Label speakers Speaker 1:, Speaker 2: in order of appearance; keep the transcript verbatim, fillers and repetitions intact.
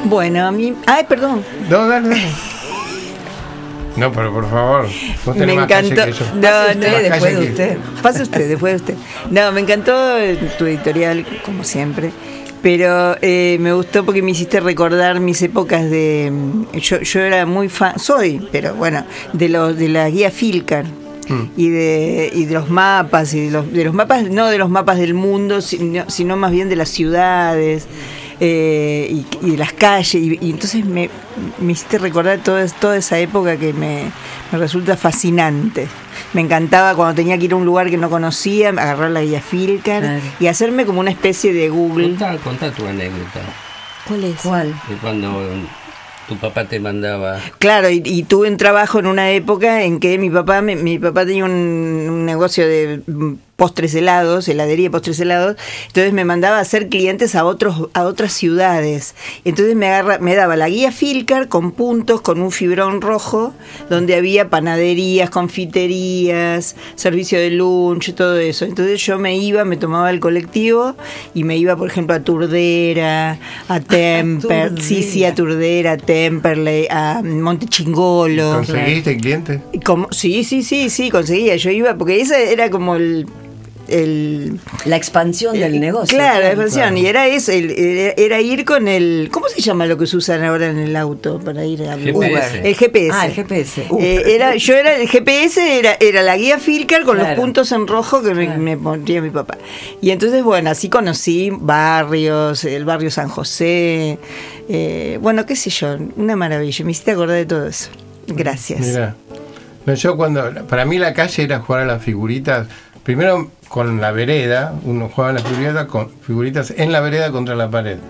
Speaker 1: Bueno, a mí... Ay, perdón.
Speaker 2: No, dale, dale. No, pero por favor. Vos tenés
Speaker 1: Me
Speaker 2: más
Speaker 1: encantó.
Speaker 2: calle que yo.
Speaker 1: No,
Speaker 3: Pase
Speaker 1: no,
Speaker 3: usted, después de
Speaker 2: que-
Speaker 3: usted.
Speaker 1: Pase usted, después de usted. No, me encantó tu editorial, como siempre. Pero eh, me gustó porque me hiciste recordar mis épocas de... Yo, yo era muy fan, soy, pero bueno, de los de la guía Filcar.
Speaker 2: Mm.
Speaker 1: Y de, y de los mapas, y de los, de los mapas, no de los mapas del mundo, sino, sino más bien de las ciudades. Eh, y, y de las calles, y, y entonces me, me hiciste recordar toda, toda esa época que me, me resulta fascinante. Me encantaba cuando tenía que ir a un lugar que no conocía, agarrar la guía Filcar,
Speaker 3: Claro.
Speaker 1: y hacerme como una especie de Google.
Speaker 4: Contá, contá tu anécdota.
Speaker 1: ¿Cuál es?
Speaker 3: ¿Cuál?
Speaker 4: De cuando tu papá te mandaba.
Speaker 1: Claro, y, y tuve un trabajo en una época en que mi papá me- mi papá tenía un, un negocio de mm, postres helados, heladería de postres helados, entonces me mandaba a hacer clientes a otros a otras ciudades. Entonces me agarra, me daba la guía Filcar con puntos, con un fibrón rojo, donde había panaderías, confiterías, servicio de lunch, todo eso. Entonces yo me iba, me tomaba el colectivo y me iba, por ejemplo, a Turdera, a Temper, sí, sí, a Turdera, a Temperley, a Montechingolo.
Speaker 2: ¿Conseguiste clientes?
Speaker 1: Como, sí, sí, sí, sí, conseguía. Yo iba, porque ese era como el... el
Speaker 3: La expansión del negocio.
Speaker 1: Claro, la expansión.
Speaker 2: claro.
Speaker 1: Y era eso, el- era, era ir con el... ¿Cómo se llama lo que se usan ahora en el auto para ir a
Speaker 4: G P S.
Speaker 1: Uber? El G P S.
Speaker 3: Ah, el G P S. Uh.
Speaker 1: Eh, era, yo era el G P S, era, era la guía Filcar con
Speaker 3: Claro.
Speaker 1: los puntos en rojo que me,
Speaker 3: Claro.
Speaker 1: me ponía mi papá. Y entonces, bueno, así conocí barrios, el barrio San José, eh, bueno, qué sé yo, una maravilla. Me hiciste acordar de todo eso. Gracias.
Speaker 2: Mira. No, yo cuando, para mí la calle era jugar a las figuritas, primero con la vereda, uno jugaba a las figuritas, con figuritas en la vereda contra la pared.